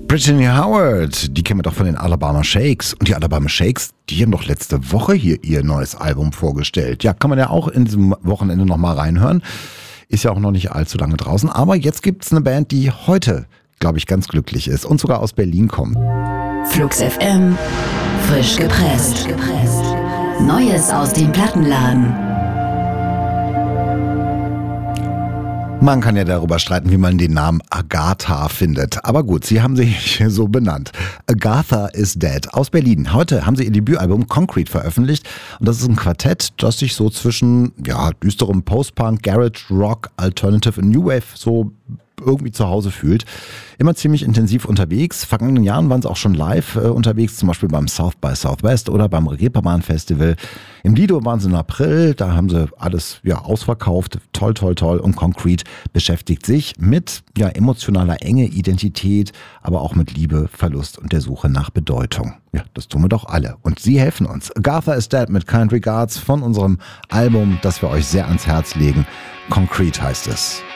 Brittany Howard, die kennen wir doch von den Alabama Shakes. Und die Alabama Shakes, die haben doch letzte Woche hier ihr neues Album vorgestellt. Ja, kann man ja auch in diesem Wochenende nochmal reinhören. Ist ja auch noch nicht allzu lange draußen. Aber jetzt gibt's eine Band, die heute, glaube ich, ganz glücklich ist und sogar aus Berlin kommt. Flux FM, frisch gepresst. Neues aus dem Plattenladen. Man kann ja darüber streiten, wie man den Namen Agatha findet. Aber gut, sie haben sich so benannt. Agatha is Dead aus Berlin. Heute haben sie ihr Debütalbum Concrete veröffentlicht. Und das ist ein Quartett, das sich so zwischen düsterem Post-Punk, Garage, Rock, Alternative und New Wave so irgendwie zu Hause fühlt. Immer ziemlich intensiv unterwegs. Vergangenen Jahren waren sie auch schon live unterwegs, zum Beispiel beim South by Southwest oder beim Reeperbahn Festival. Im Lido waren sie im April, da haben sie alles ausverkauft. Toll, toll, toll. Und Concrete beschäftigt sich mit emotionaler Enge, Identität, aber auch mit Liebe, Verlust und der Suche nach Bedeutung. Ja, das tun wir doch alle. Und sie helfen uns. Agatha is Dead mit Kind Regards von unserem Album, das wir euch sehr ans Herz legen. Concrete heißt es.